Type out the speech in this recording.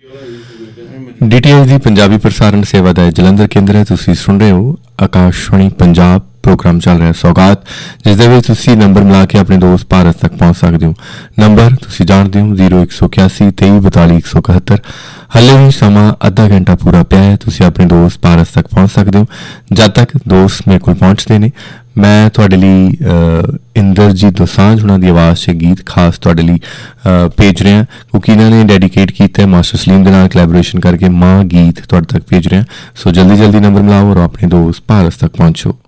DTH ਦੀ ਪੰਜਾਬੀ ਪ੍ਰਸਾਰਣ ਸੇਵਾ ਦਾ ਜਲੰਧਰ ਕੇਂਦਰ ਹੈ। ਤੁਸੀਂ ਸੁਣ ਰਹੇ ਹੋ ਆਕਾਸ਼ਵਾਣੀ ਪੰਜਾਬ। ਪ੍ਰੋਗਰਾਮ ਚੱਲ ਰਿਹਾ ਸੌਗਾਤ, ਜਿਸ ਦੇ ਵਿੱਚ ਤੁਸੀਂ ਨੰਬਰ ਮਿਲਾ ਕੇ ਆਪਣੇ ਦੋਸਤ ਭਾਰਤ ਤੱਕ ਪਹੁੰਚ ਸਕਦੇ ਹੋ। ਨੰਬਰ ਤੁਸੀਂ ਜਾਣਦੇ ਹੋ 0181 23 42 171। ਹਾਲੇ ਵੀ ਸਮਾਂ ਅੱਧਾ ਘੰਟਾ ਪੂਰਾ ਪਿਆ ਹੈ। ਤੁਸੀਂ ਆਪਣੇ ਦੋਸਤ ਭਾਰਤ ਤੱਕ ਪਹੁੰਚ ਸਕਦੇ ਹੋ। ਜਦ ਤੱਕ ਦੋਸਤ ਮੇਰੇ ਕੋਲ ਪਹੁੰਚਦੇ ਨੇ, ਮੈਂ ਤੁਹਾਡੇ ਲਈ ਇੰਦਰਜੀਤ ਦੋਸਾਂਝ ਉਹਨਾਂ ਦੀ ਆਵਾਜ਼ 'ਚ ਗੀਤ ਖਾਸ ਤੁਹਾਡੇ ਲਈ ਭੇਜ ਰਿਹਾ, ਕਿਉਂਕਿ ਇਹਨਾਂ ਨੇ ਡੈਡੀਕੇਟ ਕੀਤਾ ਮਾਸਟਰ ਸਲੀਮ ਦੇ ਨਾਲ ਕੋਲੈਬੋਰੇਸ਼ਨ ਕਰਕੇ ਮਾਂ ਗੀਤ ਤੁਹਾਡੇ ਤੱਕ ਭੇਜ ਰਿਹਾ। ਸੋ ਜਲਦੀ ਨੰਬਰ ਮਿਲਾਓ ਔਰ ਆਪਣੇ ਦੋਸਤ ਭਾਰਤ ਤੱਕ ਪਹੁੰਚੋ।